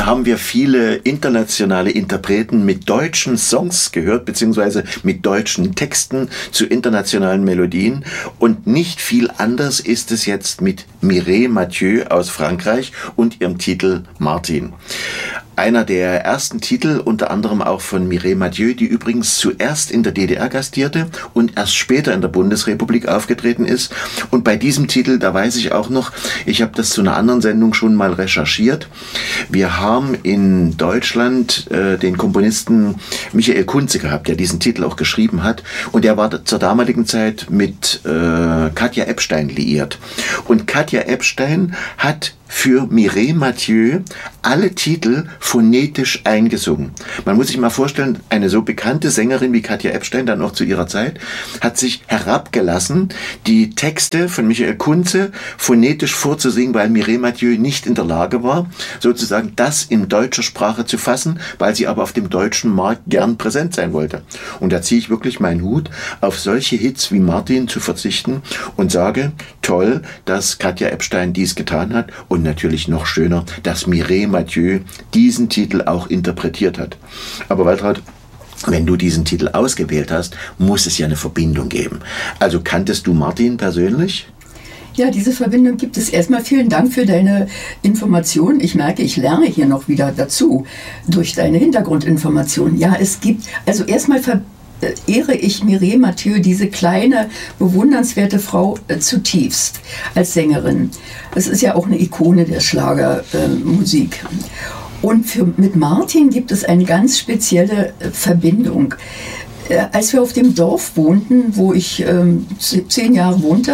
haben wir viele internationale Interpreten mit deutschen Songs gehört, beziehungsweise mit deutschen Texten zu internationalen Melodien. Und nicht viel anders ist es jetzt mit Mireille Mathieu aus Frankreich und ihrem Titel Martin. Einer der ersten Titel, unter anderem auch von Mireille Mathieu, die übrigens zuerst in der DDR gastierte und erst später in der Bundesrepublik aufgetreten ist. Und bei diesem Titel, da weiß ich auch noch, ich habe das zu einer anderen Sendung schon mal recherchiert. Wir haben in Deutschland den Komponisten Michael Kunze gehabt, der diesen Titel auch geschrieben hat. Und der war zur damaligen Zeit mit Katja Ebstein liiert. Und Katja Ebstein hat für Mireille Mathieu alle Titel phonetisch eingesungen. Man muss sich mal vorstellen, eine so bekannte Sängerin wie Katja Ebstein, dann auch zu ihrer Zeit, hat sich herabgelassen, die Texte von Michael Kunze phonetisch vorzusingen, weil Mireille Mathieu nicht in der Lage war, sozusagen das in deutscher Sprache zu fassen, weil sie aber auf dem deutschen Markt gern präsent sein wollte. Und da ziehe ich wirklich meinen Hut, auf solche Hits wie Martin zu verzichten und sage, toll, dass Katja Ebstein dies getan hat und natürlich noch schöner, dass Mireille Mathieu diesen Titel auch interpretiert hat. Aber Waltraud, wenn du diesen Titel ausgewählt hast, muss es ja eine Verbindung geben. Also kanntest du Martin persönlich? Ja, diese Verbindung gibt es. Erstmal vielen Dank für deine Information. Ich merke, ich lerne hier noch wieder dazu durch deine Hintergrundinformation. Ja, es gibt, also erstmal ehre ich Mireille Mathieu, diese kleine, bewundernswerte Frau, zutiefst als Sängerin. Das ist ja auch eine Ikone der Schlagermusik. Und mit Martin gibt es eine ganz spezielle Verbindung. Als wir auf dem Dorf wohnten, wo ich 10 Jahre wohnte,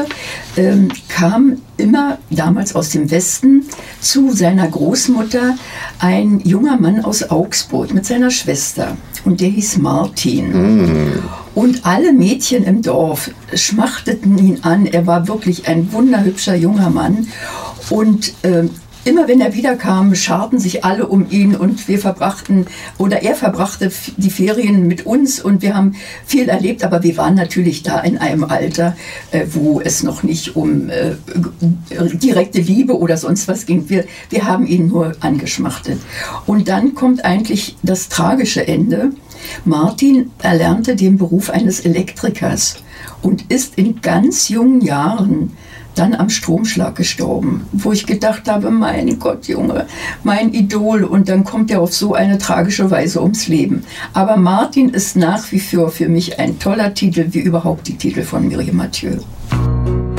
kam immer damals aus dem Westen zu seiner Großmutter ein junger Mann aus Augsburg mit seiner Schwester. Und der hieß Martin. Und alle Mädchen im Dorf schmachteten ihn an. Er war wirklich ein wunderhübscher junger Mann. Und immer wenn er wiederkam, scharten sich alle um ihn und er verbrachte die Ferien mit uns und wir haben viel erlebt, aber wir waren natürlich da in einem Alter, wo es noch nicht um direkte Liebe oder sonst was ging. Wir haben ihn nur angeschmachtet. Und dann kommt eigentlich das tragische Ende. Martin erlernte den Beruf eines Elektrikers und ist in ganz jungen Jahren dann am Stromschlag gestorben, wo ich gedacht habe, mein Gott, Junge, mein Idol, und dann kommt er auf so eine tragische Weise ums Leben. Aber Martin ist nach wie vor für mich ein toller Titel, wie überhaupt die Titel von Mireille Mathieu.